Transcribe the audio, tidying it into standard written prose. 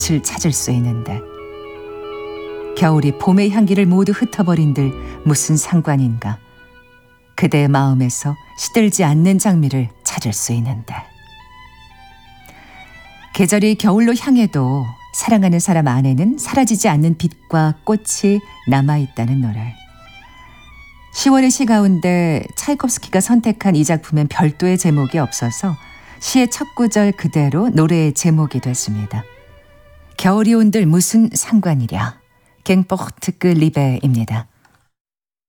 빛을 찾을 수 있는데 겨울이 봄의 향기를 모두 흩어버린들 무슨 상관인가. 그대의 마음에서 시들지 않는 장미를 찾을 수 있는데 계절이 겨울로 향해도 사랑하는 사람 안에는 사라지지 않는 빛과 꽃이 남아있다는 노래. 10월의 시 가운데 차이콥스키가 선택한 이 작품엔 별도의 제목이 없어서 시의 첫 구절 그대로 노래의 제목이 됐습니다. 겨울이 온들 무슨 상관이랴. 갱포르트 그 리베입니다.